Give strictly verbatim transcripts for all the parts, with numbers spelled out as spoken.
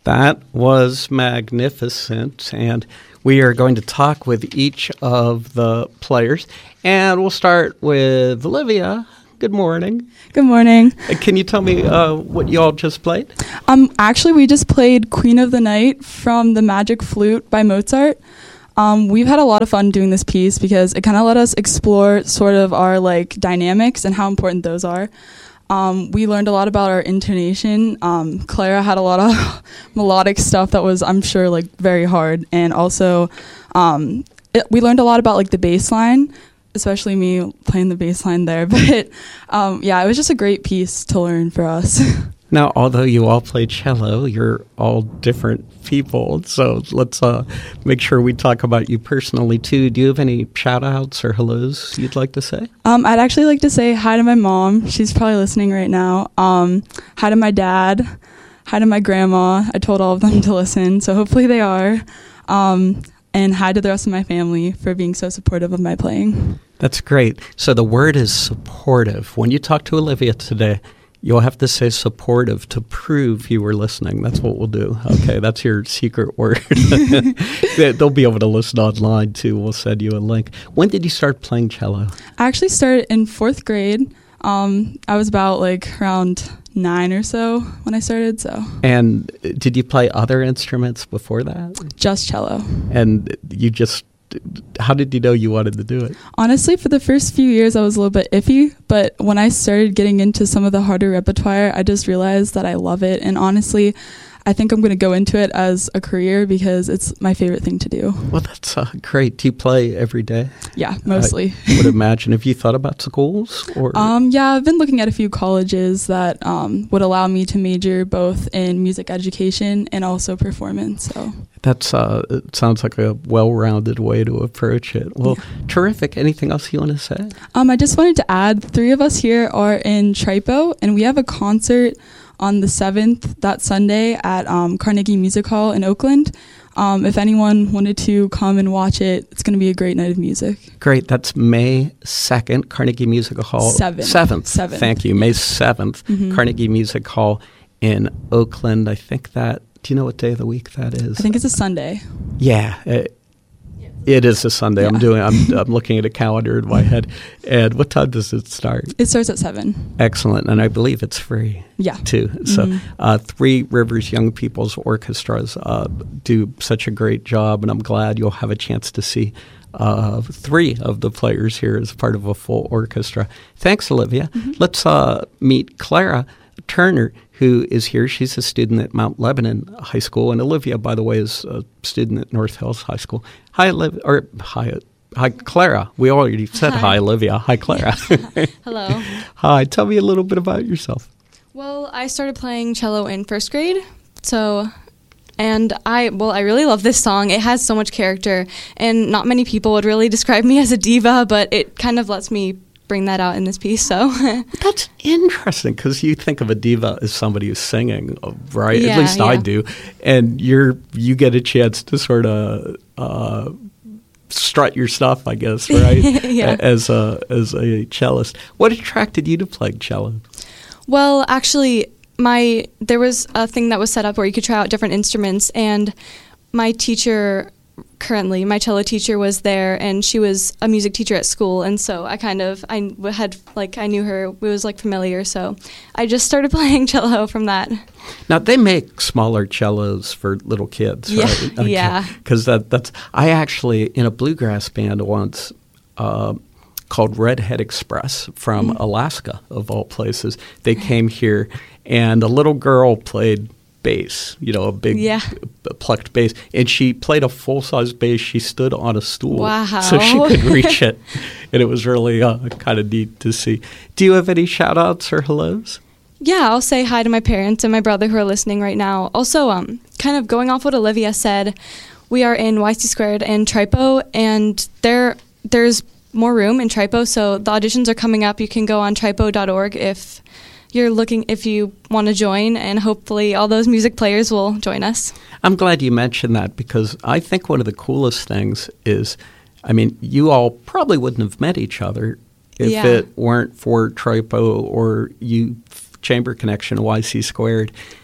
That was magnificent, and we are going to talk with each of the players, and we'll start with Olivia. Good morning. Good morning. Can you tell me uh, what you all just played? Um, actually, we just played Queen of the Night from The Magic Flute by Mozart. Um, we've had a lot of fun doing this piece because it kind of let us explore sort of our like dynamics and how important those are. Um, we learned a lot about our intonation. Um, Clara had a lot of melodic stuff that was, I'm sure, like very hard. And also, um, it, we learned a lot about like the bass line, especially me playing the bass line there. But um, yeah, it was just a great piece to learn for us. Now, although you all play cello, you're all different people. So let's uh, make sure we talk about you personally, too. Do you have any shout-outs or hellos you'd like to say? Um, I'd actually like to say hi to my mom. She's probably listening right now. Um, hi to my dad. Hi to my grandma. I told all of them to listen, so hopefully they are. Um, and hi to the rest of my family for being so supportive of my playing. That's great. So the word is supportive. When you talk to Olivia today, you'll have to say supportive to prove you were listening. That's what we'll do. Okay, that's your secret word. They'll be able to listen online, too. We'll send you a link. When did you start playing cello? I actually started in fourth grade. Um, I was about, like, around nine or so when I started, so. And did you play other instruments before that? Just cello. And you just... How did you know you wanted to do it? Honestly, for the first few years, I was a little bit iffy, but when I started getting into some of the harder repertoire, I just realized that I love it. And honestly, I think I'm going to go into it as a career because it's my favorite thing to do. Well, that's uh, great. Do you play every day? Yeah, mostly. I would imagine. Have you thought about schools? Or um, yeah, I've been looking at a few colleges that um, would allow me to major both in music education and also performance. So. That's uh, it sounds like a well-rounded way to approach it. Well, yeah. Terrific. Anything else you want to say? Um, I just wanted to add, three of us here are in Tripo, and we have a concert on the seventh, that Sunday, at um, Carnegie Music Hall in Oakland. Um, if anyone wanted to come and watch it, it's going to be a great night of music. Great. That's May second, Carnegie Music Hall. seventh. seventh. seventh. Thank you. May seventh, mm-hmm. Carnegie Music Hall in Oakland. I think that... Do you know what day of the week that is? I think it's a Sunday. Yeah, it, it is a Sunday. Yeah. I'm doing. I'm, I'm looking at a calendar in my head. And what time does it start? It starts at seven. Excellent, and I believe it's free. Yeah. Too. So, mm-hmm. uh, Three Rivers Young People's Orchestras uh, do such a great job, and I'm glad you'll have a chance to see uh, three of the players here as part of a full orchestra. Thanks, Olivia. Mm-hmm. Let's uh, meet Clara Turner, who is here. She's a student at Mount Lebanon High School, and Olivia, by the way, is a student at North Hills High School. Hi, Olivia, or hi, hi, Clara. We already said hi, hi Olivia. Hi, Clara. Hello. Hi. Tell me a little bit about yourself. Well, I started playing cello in first grade, so, and I, well, I really love this song. It has so much character, and not many people would really describe me as a diva, but it kind of lets me bring that out in this piece. So that's interesting because you think of a diva as somebody who's singing, right? Yeah, At least yeah. I do. And you're you get a chance to sort of uh, strut your stuff, I guess, right? yeah. As a as a cellist. What attracted you to playing cello? Well, actually, my there was a thing that was set up where you could try out different instruments, and my teacher. Currently, my cello teacher was there, and she was a music teacher at school, and so I kind of, I had, like, I knew her, we was, like, familiar, so I just started playing cello from that. Now, they make smaller cellos for little kids, yeah, right? Okay. Yeah. Because that, that's, I actually, in a bluegrass band once, uh, called Redhead Express from mm-hmm. Alaska, of all places, they came here, and a little girl played bass, you know, a big yeah. plucked bass. And she played a full-size bass. She stood on a stool wow. so she could reach it. And it was really uh, kind of neat to see. Do you have any shout-outs or hellos? Yeah, I'll say hi to my parents and my brother who are listening right now. Also, um, kind of going off what Olivia said, we are in Y C Squared and Tripo, and there there's more room in Tripo, so the auditions are coming up. You can go on tripo dot org if you're looking, if you want to join, and hopefully all those music players will join us. I'm glad you mentioned that because I think one of the coolest things is, I mean, you all probably wouldn't have met each other if yeah. it weren't for Tripo or you Chamber Connection, Y C Squared.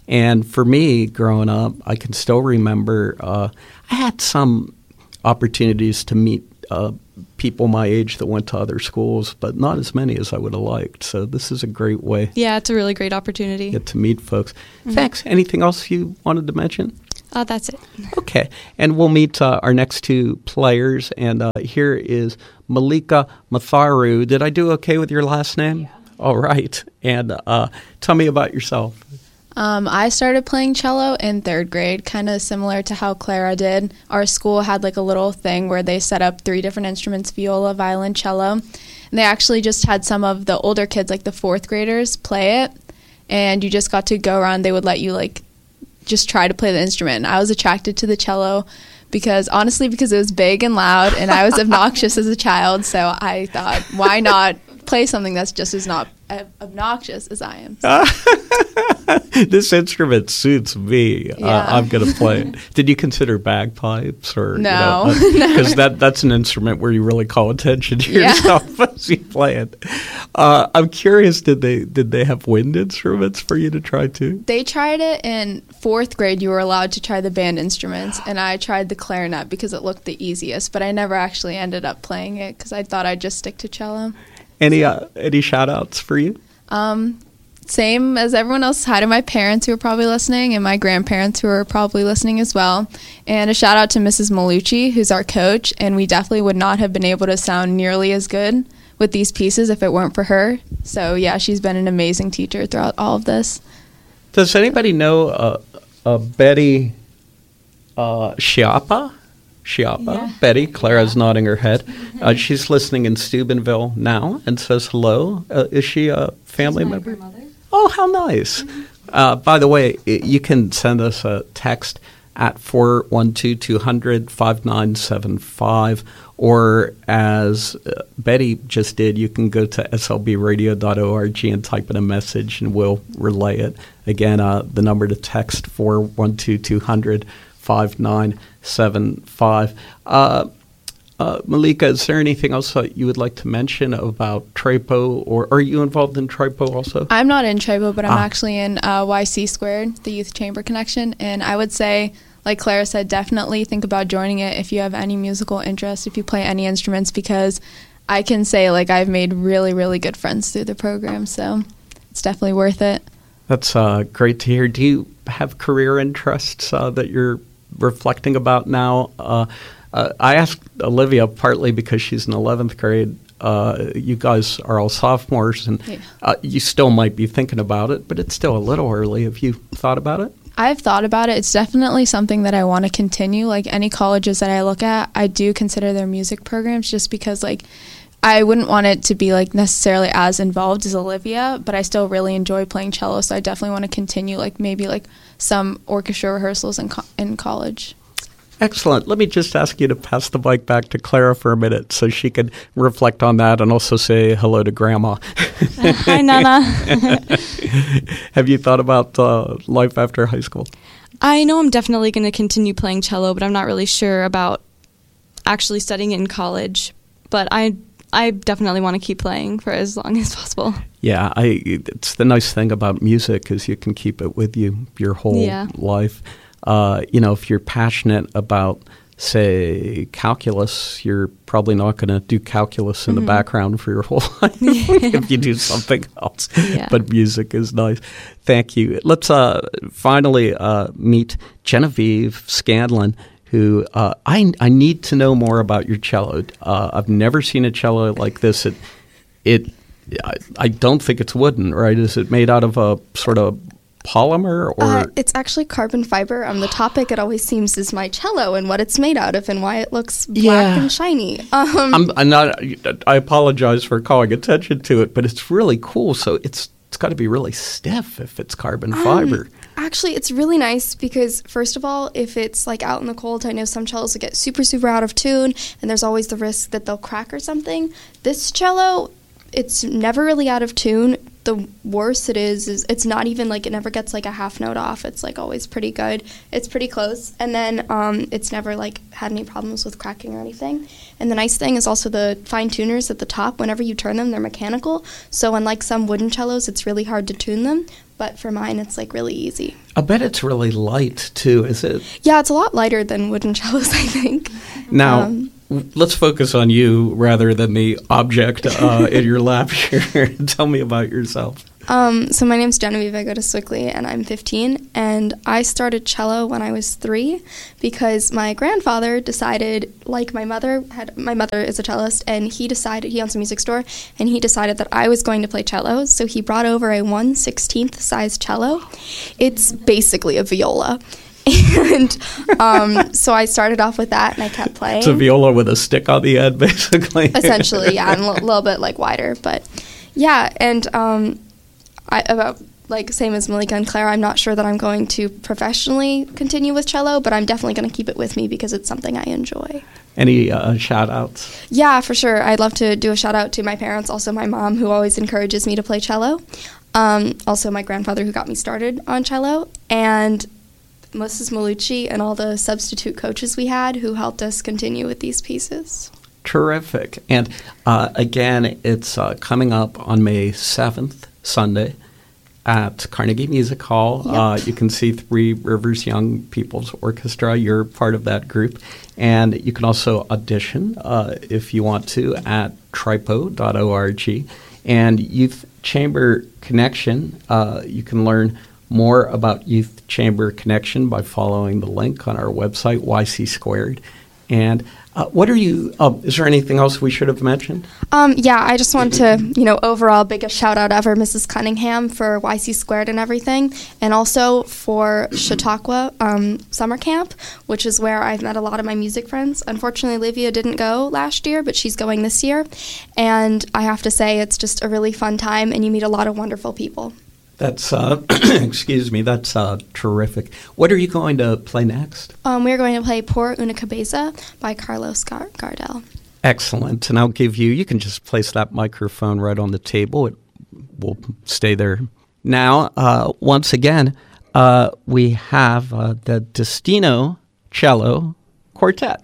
And for me, growing up, I can still remember uh, I had some opportunities to meet uh, people my age that went to other schools, but not as many as I would have liked. So this is a great way. Yeah, it's a really great opportunity. Get to meet folks. Mm-hmm. Thanks. Anything else you wanted to mention? Uh, that's it. Okay. And we'll meet uh, our next two players. And uh, here is Malika Matharu. Did I do okay with your last name? Yeah. All right. And uh, tell me about yourself. Um, I started playing cello in third grade, kind of similar to how Clara did. Our school had like a little thing where they set up three different instruments, viola, violin, cello. And they actually just had some of the older kids, like the fourth graders, play it. And you just got to go around. They would let you like just try to play the instrument. And I was attracted to the cello because, honestly, because it was big and loud and I was obnoxious as a child. So I thought, why not play something that's just as not obnoxious as I am. This instrument suits me. Yeah. Uh, I'm going to play it. Did you consider bagpipes or no? Because you know, uh, that that's an instrument where you really call attention to yeah. yourself as you play it. Uh, I'm curious. Did they did they have wind instruments for you to try too? They tried it in fourth grade. You were allowed to try the band instruments, and I tried the clarinet because it looked the easiest. But I never actually ended up playing it because I thought I'd just stick to cello. Any uh, any shout outs for you? Um, same as everyone else. Hi to my parents who are probably listening and my grandparents who are probably listening as well. And a shout out to Missus Malucci, who's our coach. And we definitely would not have been able to sound nearly as good with these pieces if it weren't for her. So, yeah, she's been an amazing teacher throughout all of this. Does anybody know uh, uh, Betty uh, Schiappa? Schiappa. Yeah. Betty. Clara's yeah. nodding her head. Uh, she's listening in Steubenville now and says hello. Uh, is she a family She's my member? grandmother. Oh, how nice. Mm-hmm. Uh, by the way, you can send us a text at four one two, two hundred, five nine seven five, or as uh, Betty just did, you can go to s l b radio dot org and type in a message and we'll relay it. Again, uh, the number to text four one two, two hundred, five nine seven five. Uh, uh, Malika, is there anything else that you would like to mention about Tripo, or are you involved in Tripo also? I'm not in Tripo, but I'm ah. actually in uh, Y C Squared, the Youth Chamber Connection, and I would say, like Clara said, definitely think about joining it if you have any musical interest, if you play any instruments, because I can say like I've made really, really good friends through the program, so it's definitely worth it. That's uh, great to hear. Do you have career interests uh, that you're reflecting about now? Uh, uh, I asked Olivia partly because she's in eleventh grade. Uh, you guys are all sophomores, and yeah. uh, you still might be thinking about it, but it's still a little early. Have you thought about it? I've thought about it. It's definitely something that I want to continue. Like any colleges that I look at, I do consider their music programs just because, like, I wouldn't want it to be like necessarily as involved as Olivia, but I still really enjoy playing cello, so I definitely want to continue like maybe like some orchestra rehearsals in co- in college. Excellent. Let me just ask you to pass the mic back to Clara for a minute so she can reflect on that and also say hello to Grandma. Uh, hi, Nana. Have you thought about uh, life after high school? I know I'm definitely going to continue playing cello, but I'm not really sure about actually studying it in college. But I I definitely want to keep playing for as long as possible. Yeah, I. It's the nice thing about music is you can keep it with you your whole yeah. life. Uh, you know, if you're passionate about, say, calculus, you're probably not going to do calculus in mm-hmm. the background for your whole life if you do something else. Yeah. But music is nice. Thank you. Let's uh, finally uh, meet Genevieve Scanlon, who uh, I I need to know more about your cello. Uh, I've never seen a cello like this. It it I, I don't think it's wooden, right? Is it made out of a sort of polymer or uh, it's actually carbon fiber. Um, the topic it always seems is my cello and what it's made out of and why it looks black yeah. and shiny. Um, I'm, I'm not. I apologize for calling attention to it, but it's really cool. So it's it's got to be really stiff if it's carbon um, fiber. Actually, it's really nice because first of all, if it's like out in the cold, I know some cellos will get super super out of tune, and there's always the risk that they'll crack or something. This cello, it's never really out of tune. the worse it is, is it's not even like it never gets like a half note off. It's like always pretty good. It's pretty close. And then um, it's never like had any problems with cracking or anything. And the nice thing is also the fine tuners at the top, whenever you turn them, they're mechanical. So unlike some wooden cellos, it's really hard to tune them. But for mine, it's like really easy. I bet it's really light too, is it? Yeah, it's a lot lighter than wooden cellos, I think. Now, Um, let's focus on you rather than the object uh, in your lap here. Tell me about yourself. Um, so my name's Genevieve. I go to Swickley, and I'm fifteen. And I started cello when I was three because my grandfather decided, like my mother had, my mother is a cellist, and he decided, he owns a music store, and he decided that I was going to play cello. So he brought over a one sixteenth size cello. It's basically a viola. And um, so I started off with that, and I kept playing. It's a viola with a stick on the end, basically. Essentially, yeah, and a l- little bit like wider, but yeah. And um, I about like same as Malika and Claire, I'm not sure that I'm going to professionally continue with cello, but I'm definitely going to keep it with me because it's something I enjoy. Any uh, shout-outs? Yeah, for sure. I'd love to do a shout out to my parents, also my mom, who always encourages me to play cello. Um, also, my grandfather, who got me started on cello, and Missus Malucci and all the substitute coaches we had who helped us continue with these pieces. Terrific. And uh, again, it's uh, coming up on May seventh, Sunday, at Carnegie Music Hall. Yep. Uh, you can see Three Rivers Young People's Orchestra. You're part of that group. And you can also audition, uh, if you want to, at tripo dot org. And Youth Chamber Connection, uh, you can learn more about Youth Chamber Connection by following the link on our website, Y C Squared. And uh, what are you, uh, is there anything else we should have mentioned? Um, yeah, I just want to, you know, overall biggest shout out ever, Missus Cunningham for Y C Squared and everything, and also for Chautauqua um, Summer Camp, which is where I've met a lot of my music friends. Unfortunately, Livia didn't go last year, but she's going this year, and I have to say it's just a really fun time, and you meet a lot of wonderful people. That's, uh, excuse me, that's uh, terrific. What are you going to play next? Um, we're going to play Por Una Cabeza by Carlos Gar- Gardel. Excellent. And I'll give you, you can just place that microphone right on the table. It will stay there. Now, uh, once again, uh, we have uh, the Destino Cello Quartet.